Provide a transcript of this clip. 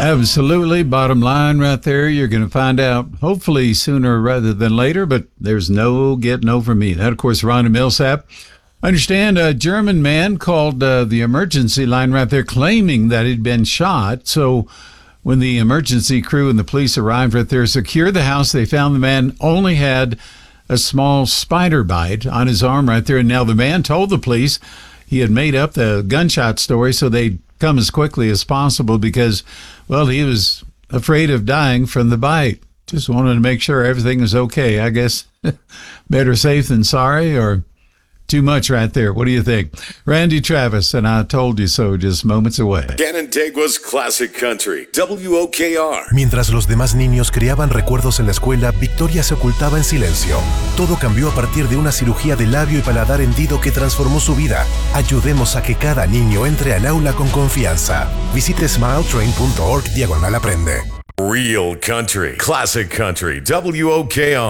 Absolutely. Bottom line right there, you're going to find out hopefully sooner rather than later, but there's no getting over me. That, of course, Rhonda Millsap. I understand a German man called the emergency line right there claiming that he'd been shot. So when the emergency crew and the police arrived right there, secured the house, they found the man only had a small spider bite on his arm right there. And now the man told the police he had made up the gunshot story so they'd come as quickly as possible because, well, he was afraid of dying from the bite. Just wanted to make sure everything was okay. I guess better safe than sorry, or too much right there. What do you think? Randy Travis and I Told You So just moments away. Canandaigua's Classic Country, WOKR. Mientras los demás niños creaban recuerdos en la escuela, Victoria se ocultaba en silencio. Todo cambió a partir de una cirugía de labio y paladar hendido que transformó su vida. Ayudemos a que cada niño entre al aula con confianza. Visite smiletrain.org/aprende. Real Country, Classic Country, WOKR.